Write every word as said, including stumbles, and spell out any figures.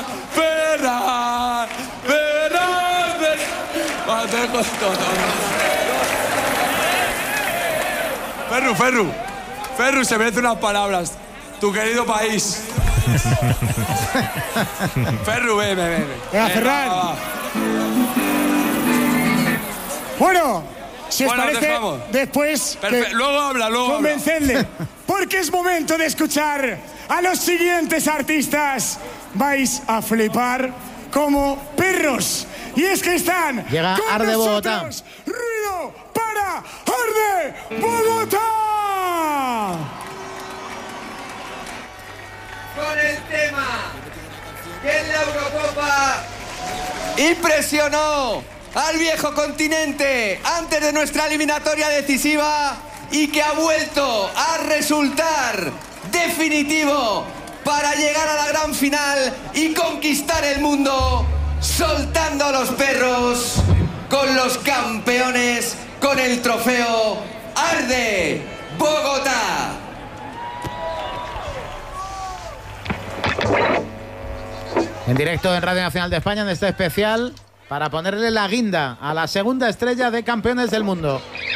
Ferran, Ferran, Ferran. Bueno, te dejo todo. Ferru, Ferru, Ferru se merece unas palabras. Tu querido país. Ferru, ven, ven, ven. Venga, Ferran. Va, va. Bueno, si os Bueno, parece, dejamos. después Perfe- que- luego habla, luego habla. convencedle, porque es momento de escuchar a los siguientes artistas. Vais a flipar como perros. Y es que están Llega con Arde Bogotá. nosotros. Ruido para Arde Bogotá. Con el tema que en la Eurocopa impresionó al viejo continente antes de nuestra eliminatoria decisiva y que ha vuelto a resultar definitivo para llegar a la gran final y conquistar el mundo, soltando a los perros con los campeones, con el trofeo Arde Bogotá. En directo en Radio Nacional de España en este especial para ponerle la guinda a la segunda estrella de Campeones del Mundo.